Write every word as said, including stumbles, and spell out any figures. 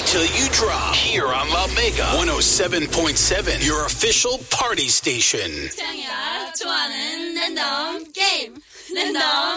till you drop. Here on La Mega one oh seven point seven, your official party station. 태양이가 좋아하는 랜덤 게임. 랜덤